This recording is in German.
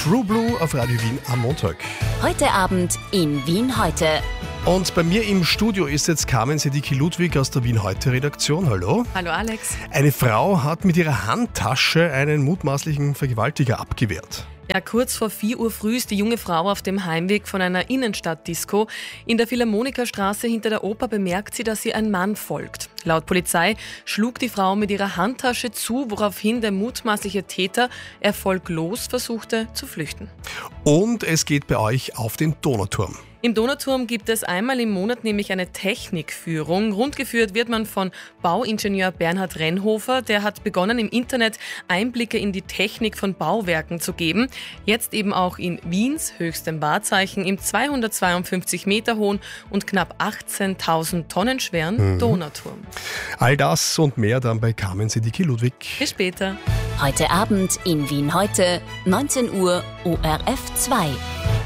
True Blue auf Radio Wien am Montag. Heute Abend in Wien heute. Und bei mir im Studio ist jetzt Carmen Sedicki-Ludwig aus der Wien heute Redaktion. Hallo. Hallo Alex. Eine Frau hat mit ihrer Handtasche einen mutmaßlichen Vergewaltiger abgewehrt. Ja, kurz vor 4 Uhr früh ist die junge Frau auf dem Heimweg von einer Innenstadtdisco. In der Philharmonikerstraße hinter der Oper bemerkt sie, dass ihr ein Mann folgt. Laut Polizei schlug die Frau mit ihrer Handtasche zu, woraufhin der mutmaßliche Täter erfolglos versuchte zu flüchten. Und es geht bei euch auf den Donauturm. Im Donauturm gibt es einmal im Monat nämlich eine Technikführung. Rundgeführt wird man von Bauingenieur Bernhard Rennhofer. Der hat begonnen, im Internet Einblicke in die Technik von Bauwerken zu geben. Jetzt eben auch in Wiens höchstem Wahrzeichen im 252 Meter hohen und knapp 18.000 Tonnen schweren Donauturm. All das und mehr dann bei Carmen Sedicki-Ludwig. Bis später. Heute Abend in Wien heute, 19 Uhr, ORF 2.